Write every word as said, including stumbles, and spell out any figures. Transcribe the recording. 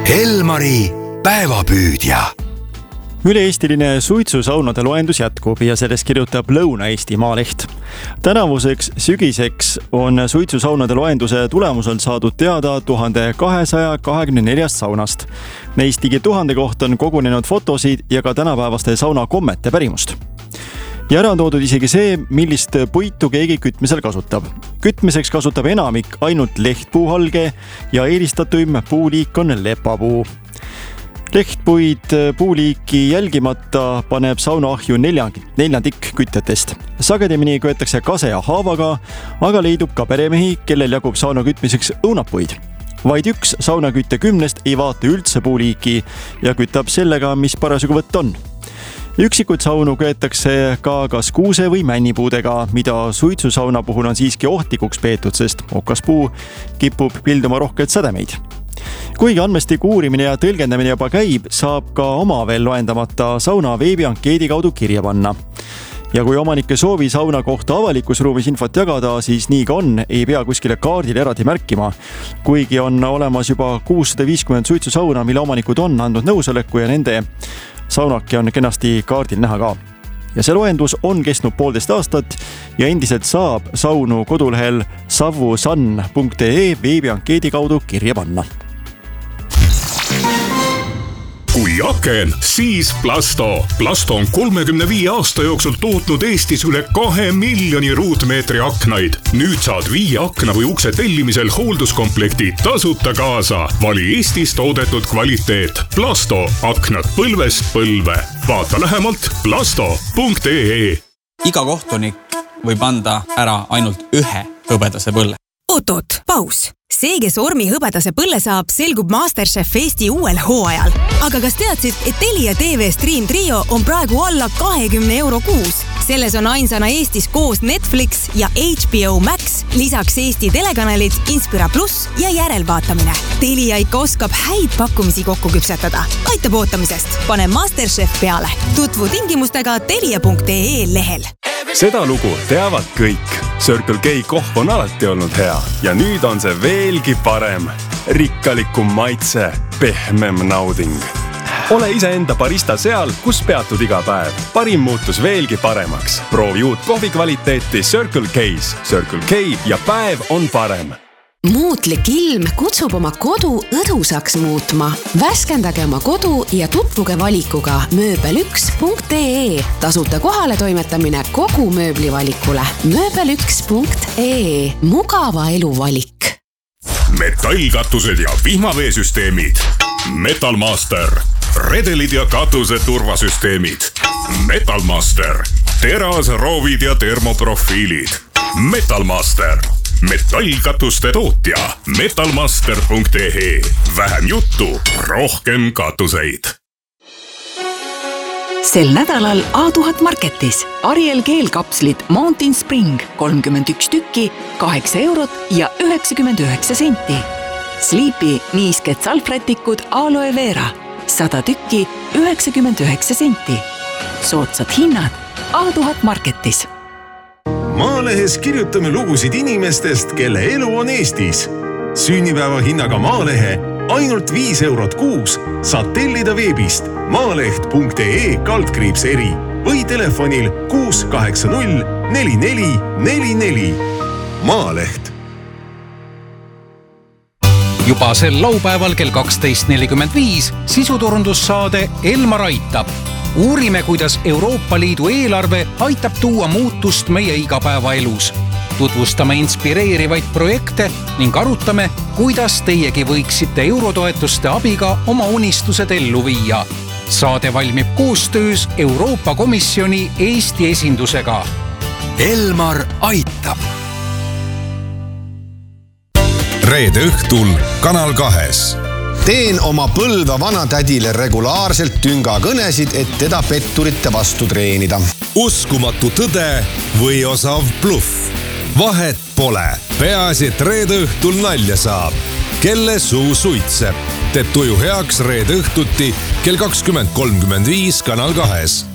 Elmari päevapüüdja. Üle-eestiline suitsusaunade loendus jätkub ja sellest kirjutab Lõuna-Eesti Maaleht. Tänavuseks sügiseks on suitsusaunade loenduse tulemusel saadud teada tuhande kahesaja kahekümne neljast saunast. Neist ligi tuhande kohta on kogunenud fotosid ja ka tänapäevaste sauna kommete pärimust. Ja ära on toodud isegi see, millist puitu keegi kütmisel kasutab. Kütmiseks kasutab enamik ainult lehtpuuhalge ja eelistatuim puuliik on lepapuu. Lehtpuid puuliiki jälgimata paneb saunaahju neljandik kütjatest. Sagedamini köetakse kase ja haavaga, aga leidub ka peremehi, kellel jagub sauna kütmiseks õunapuid. Vaid üks saunakütte kümnest ei vaata üldse puuliiki ja kütab sellega, mis parasjagu võtt on. Üksikud saunu köetakse ka kas kuuse või männipuudega, mida suitsusauna puhul on siiski ohtlikuks peetud, sest okaspuu kipub pilduma rohkelt sädemeid. Kuigi andmestiku uurimine ja tõlgendamine juba käib, saab ka oma veel loendamata sauna veebiankeedi kaudu kirja panna. Ja kui omanike soovi sauna kohta avalikus ruumis infot jagada, siis nii ka on, ei pea kuskile kaardile eraldi märkima. Kuigi on olemas juba kuussada viiskümmend suitsusauna, mille omanikud on andnud nõusoleku ja nende saunake on kenasti kaardil näha ka. Ja see loendus on kestnud poolteist aastat ja endiselt saab saunu kodulehel savusan punkt ee veebiankeedi kaudu kirja panna. Kui aken, siis Plasto. Plasto on kolmekümne viie aasta jooksul tootnud Eestis üle kahe miljoni ruutmeetri aknaid. Nüüd saad viie akna või ukse tellimisel hoolduskomplekti tasuta kaasa. Vali Eestis toodetud kvaliteet. Plasto. Aknad põlvest põlve. Vaata lähemalt plasto punkt ee. Iga kohtunik võib anda ära ainult ühe hõbedase põlle. Oot-oot, paus. See, kes ormi hõbedase põlle saab, selgub MasterChef Eesti uuel hooajal. Aga kas teadsid, et Telia T V Stream Trio on praegu alla kahekümne euro kuus? Selles on ainsana Eestis koos Netflix ja H B O Max, lisaks Eesti telekanalid, Inspira Plus ja järelvaatamine. Telia ikka oskab häid pakkumisi kokku küpsetada. Aitab ootamisest. Pane MasterChef peale. Tutvu tingimustega telia punkt ee lehel. Seda lugu teavad kõik. Circle K kohv on alati olnud hea ja nüüd on see veelgi parem. Rikkalikum maitse, pehmem nauding. Ole ise enda barista seal, kus peatud iga päev. Parim muutus veelgi paremaks. Proovi uut kohvi kvaliteeti Circle K's. Circle K ja päev on parem. Muutlik ilm kutsub oma kodu õdusaks muutma. Väskendage oma kodu ja tutvuge valikuga mööbel üks punkt ee. Tasuta kohale toimetamine kogu mööblivalikule. mööbel üks punkt ee. Mugava elu valik. Metallkatused ja vihmaveesüsteemid. Metalmaster. Redelid ja katuse turvasüsteemid. Metalmaster. Terasroovid ja termoprofiilid. Metalmaster. Metallkatuste tootja metalmaster punkt ee. Vähem juttu, rohkem katuseid. Sel nädalal A tuhat Marketis Ariel keelkapslid Mountain Spring kolmkümmend üks tükki, kaheksa eurot ja üheksakümmend üheksa senti. Sleepy niisked salfrätikud Aloe Vera sada tükki, üheksakümmend üheksa senti. Soodsad hinnad A tuhat Marketis. Maalehes kirjutame lugusid inimestest, kelle elu on Eestis. Sünnipäeva hinnaga Maalehe ainult viis eurot kuus saad tellida veebist maaleht punkt ee kaldkriips eri või telefonil kuus kaheksa null neli neli neli neli. Maaleht. Juba sel laupäeval kell kaksteist nelikümmend viis sisuturundussaade Elmar aitab. Uurime, kuidas Euroopa Liidu eelarve aitab tuua muutust meie igapäevaelus. Tutvustame inspireerivaid projekte ning arutame, kuidas teiegi võiksite eurotoetuste abiga oma unistused ellu viia. Saade valmib koostöös Euroopa Komisjoni Eesti esindusega. Elmar aitab. Reede õhtul Kanal kahes. Teen oma põlva vanatädile regulaarselt tüngakõnesid, et teda petturite vastu treenida. Uskumatu tõde või osav bluff. Vahet pole. Peaasi, et reede õhtul nalja saab. Kelle suu suitseb. Teeb tuju heaks reede õhtuti kell kakskümmend kolmkümmend viis Kanal kahes.